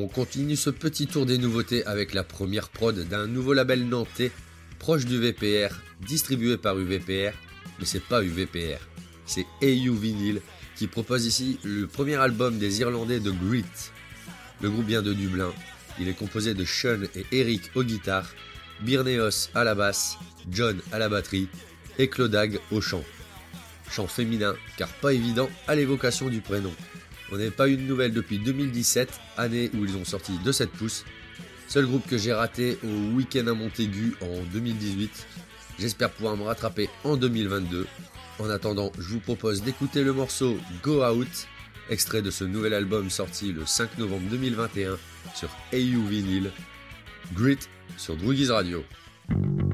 On continue ce petit tour des nouveautés avec la première prod d'un nouveau label nantais, proche du VPR, distribué par UVPR, mais c'est pas UVPR, c'est AU Vinyl qui propose ici le premier album des Irlandais de Grit. Le groupe vient de Dublin, il est composé de Sean et Eric aux guitares, Birneos à la basse, John à la batterie et Clodag au chant. Chant féminin car pas évident à l'évocation du prénom. On n'avait pas eu de nouvelles depuis 2017, année où ils ont sorti de 7 pouces. Seul groupe que j'ai raté au week-end à Montaigu en 2018. J'espère pouvoir me rattraper en 2022. En attendant, je vous propose d'écouter le morceau Go Out, extrait de ce nouvel album sorti le 5 novembre 2021 sur AU Vinyl. Grit sur Droogies Radio.